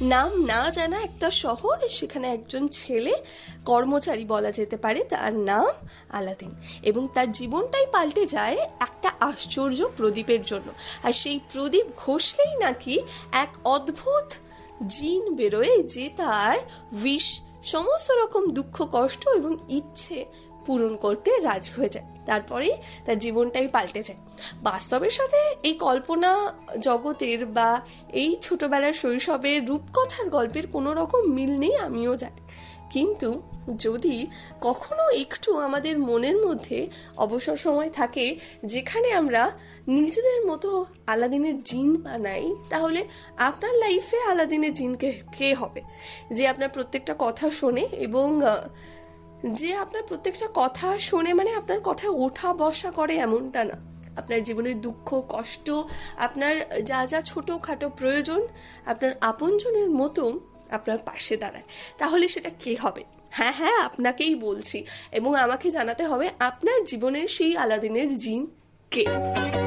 নাম না জানা একটা শহর, সেখানে একজন ছেলে কর্মচারী বলা যেতে পারে, তার নাম আলাদিন, এবং তার জীবনটাই পাল্টে যায় একটা আশ্চর্য প্রদীপের জন্য। আর সেই প্রদীপ ঘষলেই নাকি এক অদ্ভুত জিন বেরোয়, যে তার উইশ, সমস্ত রকম দুঃখ কষ্ট এবং ইচ্ছে পূরণ করতে রাজি হয়ে যায়। তারপরে তার জীবনটাই পাল্টে যায়। বাস্তবের সাথে এই কল্পনা জগতের বা এই ছোটবেলার শৈশবের রূপকথার গল্পের কোনো রকম মিল নেই, আমিও জানি। কিন্তু যদি কখনো একটু আমাদের মনের মধ্যে অবসর সময় থাকে যেখানে আমরা নিজেদের মতো আলাদিনের জিন বানাই, তাহলে আপনার লাইফে আলাদিনের জিন কে হবে? যে আপনার প্রত্যেকটা কথা শোনে, এবং যে আপনার প্রত্যেকটা কথা শোনে মানে আপনার কথায় ওঠা বসা করে এমনটা না, আপনার জীবনের দুঃখ কষ্ট, আপনার যা যা ছোটোখাটো প্রয়োজন, আপনার আপনজনের মতো আপনার পাশে দাঁড়ায়, তাহলে সেটা কে হবে? হ্যাঁ হ্যাঁ, আপনাকেই বলছি, এবং আমাকে জানাতে হবে আপনার জীবনের সেই আলাদিনের জিন কে।